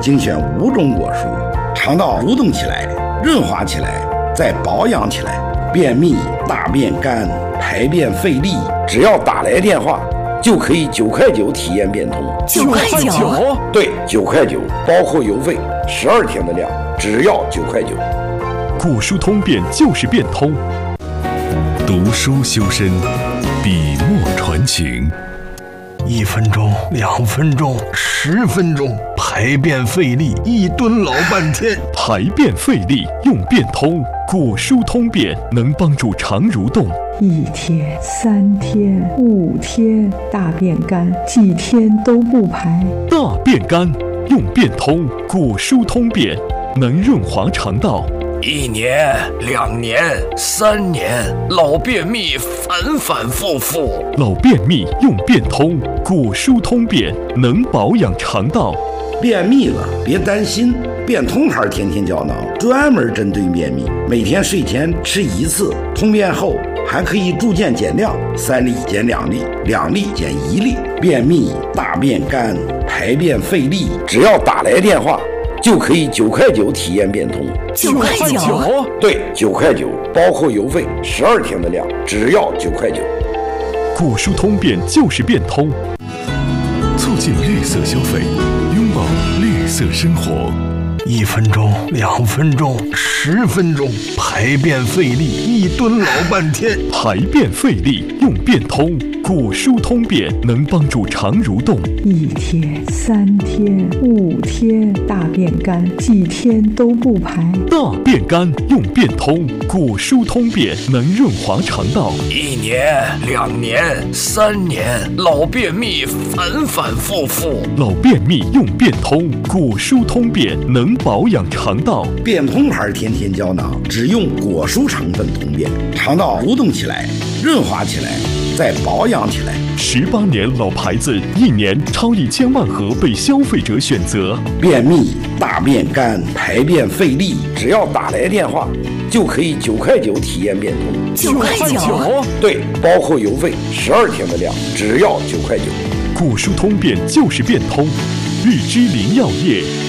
精选5种果蔬，肠道蠕动起来，润滑起来，再保养起来。便秘、大便干、排便费力，只要打来电话，就可以9块9体验变通。 9块9？ 对，9块9，包括邮费，12天的量，只要9块9。 果蔬通便就是变通。读书修身，笔墨传情。 1分钟、2分钟、10分钟，排便费力，一蹲老半天。 排便费力用变通，果蔬通便能帮助肠蠕动。 1天、3天、5天，大便干，几天都不排。 大便干用变通，果蔬通便能润滑肠道。 1年、2年、3年，老便秘反反复复。 老便秘用变通，果蔬通便能保养肠道。 便秘了别担心，变通牌天天胶囊专门针对便秘，每天睡前吃1次，通便后还可以逐渐减量，3粒减2粒，2粒减1粒。便秘、大便干、排便费力，只要打来电话，就可以9块9体验变通。 9块9？ 对，9块9，包括邮费，12天的量，只要9块9。 果蔬通便就是变通，促进绿色消费，拥抱绿色生活。 1分钟、2分钟、10分钟，排便费力，一蹲老半天。 排便费力用变通，果蔬通便能帮助肠蠕动。 1天、3天、5天，大便干，几天都不排。 大便干用变通，果蔬通便能润滑肠道。 1年、2年、3年，老便秘反反复复。 老便秘用变通，果蔬通便能保养肠道。 变通牌天天胶囊只用果蔬成分通便，肠道蠕动起来，润滑起来，再保养起来。 18年老牌子，1年超1000万盒被消费者选择。 便秘、大便干、排便费力，只要打来电话，就可以9块9体验变通。 9块9？ 对，包括邮费，12天的量，只要9块9。 果蔬通便就是变通，日之林药业。